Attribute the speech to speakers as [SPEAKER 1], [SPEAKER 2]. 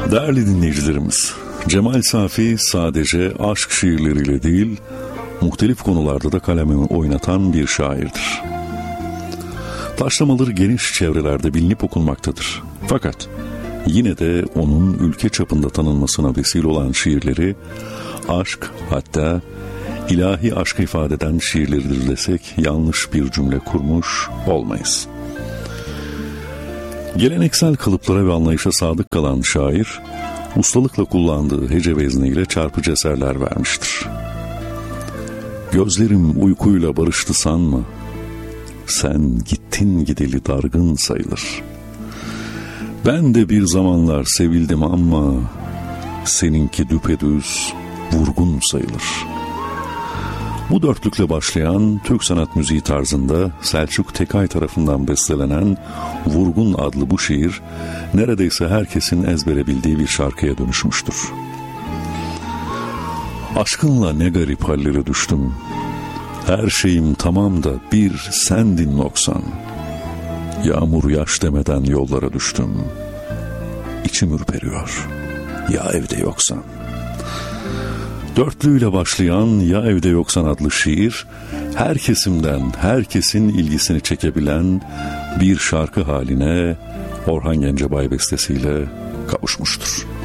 [SPEAKER 1] Değerli dinleyicilerimiz, Cemal Safi sadece aşk şiirleriyle değil, muhtelif konularda da kalemini oynatan bir şairdir. Taşlamaları geniş çevrelerde bilinip okunmaktadır. Fakat yine de onun ülke çapında tanınmasına vesile olan şiirleri, aşk, hatta ilahi aşkı ifade eden şiirleridir desek yanlış bir cümle kurmuş olmayız. Geleneksel kalıplara ve anlayışa sadık kalan şair, ustalıkla kullandığı hece vezniyle çarpıcı eserler vermiştir. Gözlerim uykuyla barıştı sanma, sen gittin gideli dargın sayılır. Ben de bir zamanlar sevildim ama seninki düpedüz vurgun sayılır. Bu dörtlükle başlayan Türk sanat müziği tarzında Selçuk Tekay tarafından bestelenen Vurgun adlı bu şiir neredeyse herkesin ezbere bildiği bir şarkıya dönüşmüştür. Aşkınla ne garip hallere düştüm, her şeyim tamam da bir sendin noksan. Yağmur yaş demeden yollara düştüm, İçim ürperiyor ya evde yoksan. Dörtlüyle başlayan Ya Evde Yoksan adlı şiir, her kesimden herkesin ilgisini çekebilen bir şarkı haline Orhan Gencebay bestesiyle kavuşmuştur.